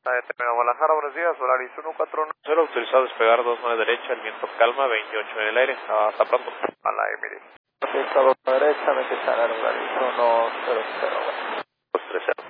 Terminal Guadalajara, buenos días, Solaris 1410, autorizado a despegar 29 derecha, el viento calma, 28 en el aire, hasta pronto. A la Emirates. Está 2 derecha, me que estar en Solaris 100. 230.